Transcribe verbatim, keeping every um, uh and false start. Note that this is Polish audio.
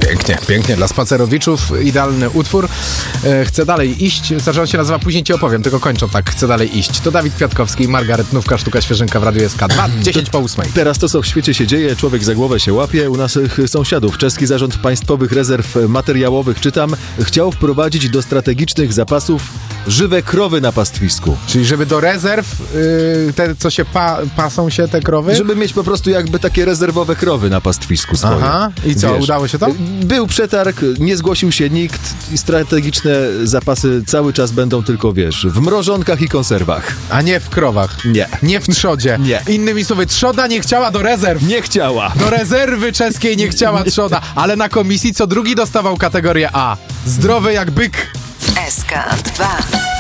Pięknie, pięknie. Dla spacerowiczów idealny utwór. E, chcę dalej iść. Znaczy on się nazywa Później ci opowiem, tylko kończą tak. Chcę dalej iść. To Dawid Kwiatkowski, Margaret Nówka, Sztuka Świeżynka w Radiu S K dwa, dziesięć po ósmej. Teraz to, co w świecie się dzieje, człowiek za głowę się łapie. U naszych sąsiadów Czeski Zarząd Państwowych Rezerw Materiałowych, czytam, chciał wprowadzić do strategicznych zapasów żywe krowy na pastwisku. Czyli żeby do rezerw, yy, te co się pa, pasą się te krowy? Żeby mieć po prostu jakby takie rezerwowe krowy na pastwisku swoje. Aha, i co, Wiesz, udało się to? Był przetarg, nie zgłosił się nikt i strategiczne zapasy cały czas będą tylko, wiesz, w mrożonkach i konserwach. A nie w krowach. Nie. Nie w trzodzie. Nie. Innymi słowy, trzoda nie chciała do rezerw. Nie chciała. Do rezerwy czeskiej nie chciała trzoda, ale na komisji co drugi dostawał kategorię A. Zdrowy jak byk. S K dwa.